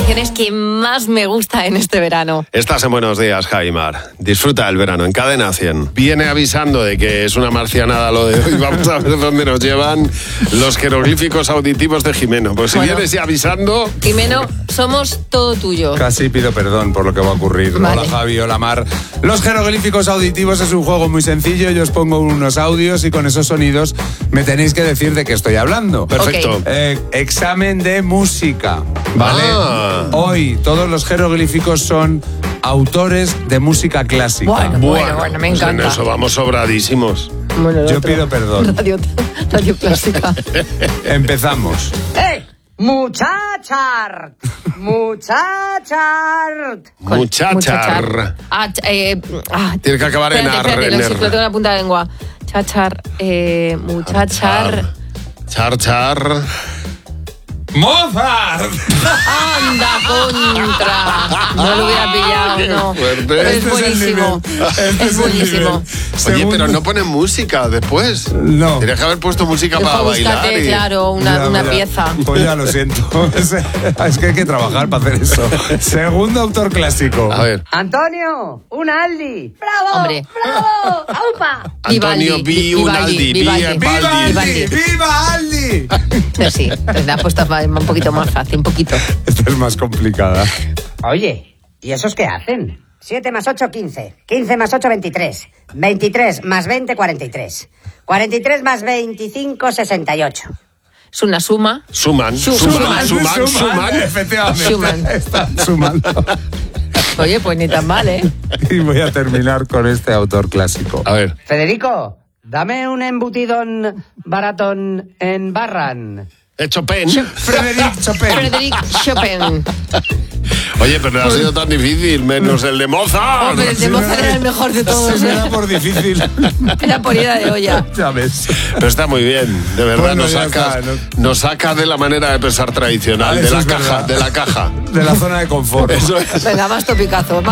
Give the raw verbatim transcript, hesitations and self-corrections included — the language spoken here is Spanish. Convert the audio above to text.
canciones que más me gusta en este verano. Estás en Buenos Días, Jaimar. Disfruta el verano en Cadena cien. Viene avisando de que es una marcianada lo de hoy. Vamos a ver dónde nos llevan los jeroglíficos auditivos de Jimeno. Pues si bueno, vienes ya avisando... Jimeno, somos todo tuyo. Casi pido perdón por lo que va a ocurrir. Vale. Hola, Javi, hola, Mar. Los jeroglíficos auditivos es un juego muy sencillo. Yo os pongo unos audios y con esos sonidos me tenéis que decir de qué estoy hablando. Perfecto. Okay. Eh, examen de música, ¿vale? Ah. Hoy todos los jeroglíficos son autores de música clásica. Bueno, bueno, bueno, me encanta. Pues en eso vamos sobradísimos. Bueno, Yo otro. pido perdón. Radio, radio clásica. Empezamos. ¡Eh! ¡Muchachar! ¡Muchachar! Muchachar. Ah, ch- eh, ah, Tiene que acabar en espérate, ar, espérate, en lo, er. lo tengo en la punta de la lengua. Chachar, eh, muchachar. Char, char. ¡Mozart! ¡Anda, contra! No lo hubiera pillado, Qué no. fuerte. Pero es Este es el buenísimo. nivel. Este Es es el buenísimo. nivel. Oye, Segundo- pero no ponen música después. No. Tienes que haber puesto música para Luego bailar. búscate, y- claro, una, Ya, una ya. pieza. Pues ya lo siento. Es, es que hay que trabajar para hacer eso. Segundo autor clásico. A ver. ¡Antonio! ¡Un Aldi! ¡Bravo! Hombre. ¡Bravo! ¡Aupa! Antonio Vivaldi, Vivaldi, Vivaldi, Vivaldi. ¡Viva Vivaldi. Aldi! ¡Viva Aldi! Pues sí, te la has puesto ma- un poquito más fácil, un poquito. Esta es más complicada. Oye, ¿y esos qué hacen? siete más ocho, quince. quince más ocho, veintitrés. veintitrés más veinte, cuarenta y tres. cuarenta y tres más veinticinco, sesenta y ocho. Es una suma. Suman, Su- suman, suman, suman, suman. Efectivamente. Suman. Están sumando. Oye, pues ni tan mal, ¿eh? Y voy a terminar con este autor clásico. A ver. Federico, dame un embutidón baratón en Barran. Eh, Chopin. Frédéric Chopin. Frédéric Chopin. Oye, pero no ha sido tan difícil, menos el de Mozart. Hombre, el de Mozart era el mejor de todos, Se me da ¿eh? por difícil. Era por ida de olla. Ya ves. Pero está muy bien, de verdad, Bueno, nos, ya sacas, está, ¿no? nos sacas de la manera de pensar tradicional, Ah, de eso la es caja, verdad. de la caja. De la zona de confort. Eso es. Venga, más topicazo, más.